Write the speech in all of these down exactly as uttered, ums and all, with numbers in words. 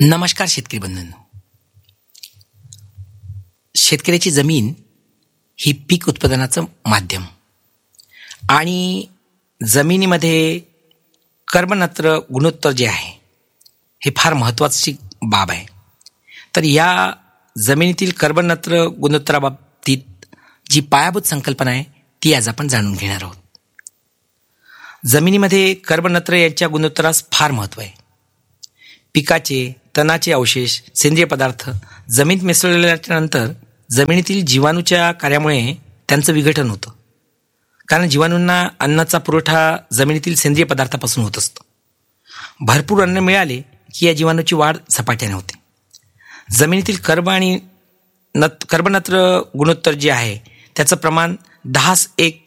नमस्कार शेतकरी बंधूंनो. शेतकऱ्याची जमीन ही पीक उत्पादनाचं माध्यम आणि जमिनीमध्ये कर्बनत्र गुणोत्तर जे आहे हे फार महत्त्वाची बाब आहे. तर या जमिनीतील कर्बनत्र गुणोत्तराबाबतीत जी पायाभूत संकल्पना आहे ती आज आपण जाणून घेणार आहोत. जमिनीमध्ये कर्बनत्र यांच्या गुणोत्तरास फार महत्त्व आहे. पिकाचे तणाचे अवशेष सेंद्रिय पदार्थ जमिनीत मिसळल्याच्या नंतर जमिनीतील जीवाणूच्या कार्यामुळे त्यांचं विघटन होतं. कारण जीवाणूंना अन्नाचा पुरवठा जमिनीतील सेंद्रिय पदार्थापासून होत असतो. भरपूर अन्न मिळाले की या जीवाणूची वाढ झपाट्याने होते. जमिनीतील कर्ब आणि नत कर्बनत्र गुणोत्तर जे आहे त्याचं प्रमाण दहास एक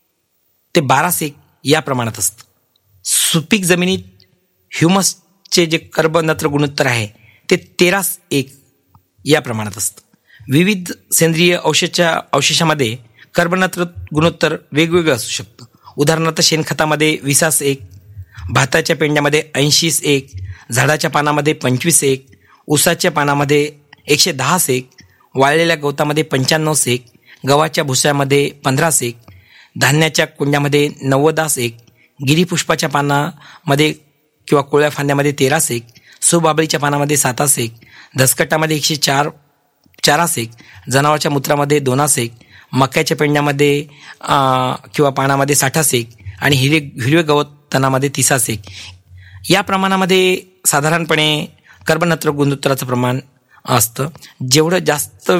ते बारास एक या प्रमाणात असतं. सुपीक जमिनीत ह्युमसचे जे कर्बनत्र गुणोत्तर आहे ते तेरास एक या प्रमाणात असतं. विविध सेंद्रिय अवशेषच्या अवशेषामध्ये कर्बनत्र गुणोत्तर वेगवेगळं असू शकतं. उदाहरणार्थ शेणखतामध्ये विसास एक, भाताच्या पेंड्यामध्ये ऐंशीस एक, झाडाच्या पानामध्ये पंचवीस एक, ऊसाच्या पानामध्ये एकशे दहास एक, वाळलेल्या गवतामध्ये पंच्याण्णवस एक, गव्हाच्या भुस्यामध्ये पंधरास एक, धान्याच्या कुंड्यामध्ये नव्वदास एक, गिरीपुष्पाच्या पानामध्ये किंवा कोळ्या फांद्यामध्ये तेरास एक, सुबाबळीच्या पानामध्ये सातास एक, दसकटामध्ये एकशे चार चारास एक, जनावरच्या मूत्रामध्ये दोनास एक, मक्याच्या पेंड्यामध्ये किंवा पानामध्ये साठास एक आणि हिरवे हिरवे गवत तणामध्ये तिसास एक या प्रमाणामध्ये साधारणपणे कर्बनत्र गुणोत्तराचं प्रमाण असतं. जेवढं जास्त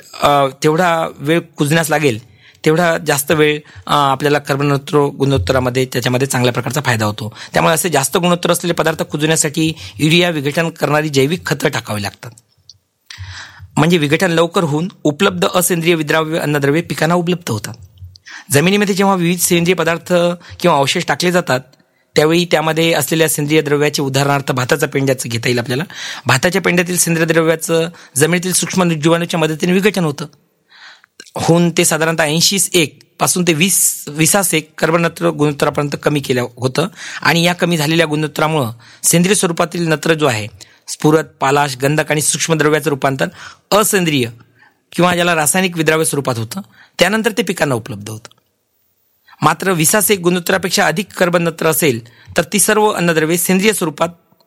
तेवढा वेळ कुजण्यास लागेल तेवढा जास्त वेळ आपल्याला कर्बनत्र गुणोत्तरामध्ये त्याच्यामध्ये चांगल्या प्रकारचा फायदा होतो. त्यामुळे असे जास्त गुणोत्तर असलेले पदार्थ कुजण्यासाठी युरिया विघटन करणारी जैविक खतं टाकावी लागतात. म्हणजे विघटन लवकर होऊन उपलब्ध असेंद्रिय विद्राव्य अन्नद्रव्ये पिकांना उपलब्ध होतात. जमिनीमध्ये जेव्हा विविध सेंद्रिय पदार्थ किंवा अवशेष टाकले जातात त्यावेळी त्यामध्ये असलेल्या सेंद्रिय द्रव्याचे उदाहरणार्थ भाताच्या पेंड्याचं घेता येईल आपल्याला. भाताच्या पेंड्यातील सेंद्रिय द्रव्याचं जमिनीतील सूक्ष्म जीवाणूच्या मदतीने विघटन होतं. होऊन ते साधारणतः ऐंशी एक पासून ते वीस विसास एक कर्बनत्र गुणोत्तरापर्यंत कमी केलं होतं. आणि या कमी झालेल्या गुणोत्तरामुळं सेंद्रिय स्वरूपातील नत्र जो आहे स्फुरद, पालाश, गंधक आणि सूक्ष्मद्रव्याचं रूपांतर असेंद्रिय किंवा ज्याला रासायनिक विद्राव्य स्वरूपात होतं. त्यानंतर ते पिकांना उपलब्ध होतं. मात्र विसास एक गुणोत्तरापेक्षा अधिक कर्बनत्र असेल तर ती सर्व अन्नद्रव्ये सेंद्रिय स्वरूपात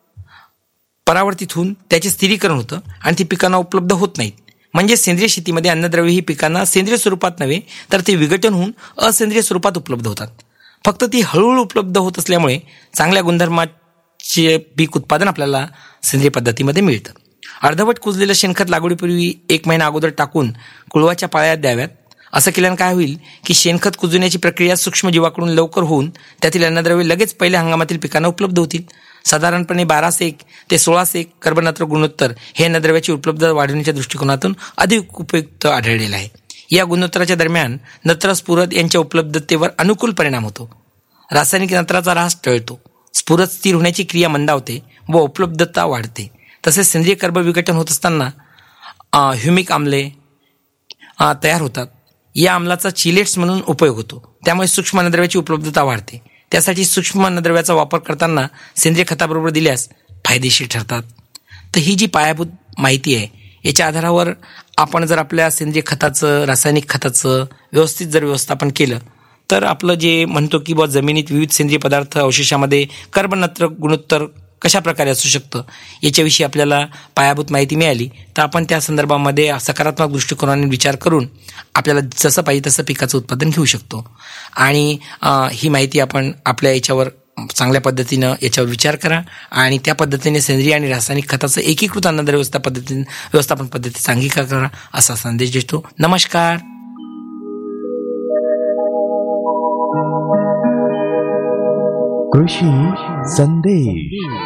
परावर्तित होऊन त्याचे स्थिरीकरण होतं आणि ती पिकांना उपलब्ध होत नाहीत. म्हणजे सेंद्रिय शेतीमध्ये अन्नद्रव्ये ही पिकांना सेंद्रिय स्वरूपात नव्हे तर ते विघटन होऊन असेंद्रिय स्वरूपात उपलब्ध होतात. फक्त ती हळूहळू उपलब्ध होत असल्यामुळे चांगल्या गुणधर्माचे पीक उत्पादन आपल्याला सेंद्रिय पद्धतीमध्ये मिळतं. अर्धवट कुजलेलं शेणखत लागवडीपूर्वी एक महिना अगोदर टाकून कुळवाच्या पाळ्यात द्याव्यात. असं केल्यानं काय होईल की शेणखत कुजण्याची प्रक्रिया सूक्ष्मजीवाकडून लवकर होऊन त्यातील अन्नद्रव्ये लगेच पहिल्या हंगामातील पिकांना उपलब्ध होतील. साधारणपणे बारास एक ते सोळास एक कर्बनत्र गुणोत्तर हे अन्नद्रव्याची उपलब्धता वाढवण्याच्या दृष्टिकोनातून अधिक उपयुक्त आढळलेलं आहे. या गुणोत्तराच्या दरम्यान नत्र, स्फुरद यांच्या उपलब्धतेवर अनुकूल परिणाम होतो. रासायनिक नत्राचा ऱ्हास टळतो, स्फुरद स्थिर होण्याची क्रिया मंदावते व उपलब्धता वाढते. तसेच सेंद्रिय कर्ब विघटन होत असताना ह्युमिक आम्ले तयार होतात. या आम्लाचा चिलेट्स म्हणून उपयोग होतो. त्यामुळे सूक्ष्म अन्नद्रव्याची उपलब्धता वाढते. त्यासाठी सूक्ष्म अन्नद्रव्याचा वापर करताना सेंद्रिय खताबरोबर दिल्यास फायदेशीर ठरतात. तर ही जी पायाभूत माहिती आहे याच्या आधारावर आपण जर आपल्या सेंद्रिय खताचं रासायनिक खताचं व्यवस्थित जर व्यवस्थापन केलं तर आपलं जे म्हणतो की बुवा जमिनीत विविध सेंद्रिय पदार्थ अवशेषामध्ये कर्बनत्र गुणोत्तर कशा प्रकारे असू शकतं याच्याविषयी आपल्याला पायाभूत माहिती मिळाली तर आपण त्या संदर्भामध्ये सकारात्मक दृष्टिकोनाने विचार करून आपल्याला जसं पाहिजे तसं पिकाचं उत्पादन घेऊ शकतो. आणि ही माहिती आपण आपल्या याच्यावर चांगल्या पद्धतीनं याच्यावर विचार करा आणि त्या पद्धतीने सेंद्रिय आणि रासायनिक खताचं एकीकृत अन्नद्रव्य व्यवस्था पद्धतीने व्यवस्थापन पद्धतीचा अंगीकार करा असा संदेश देतो. नमस्कार. कृषी संदेश.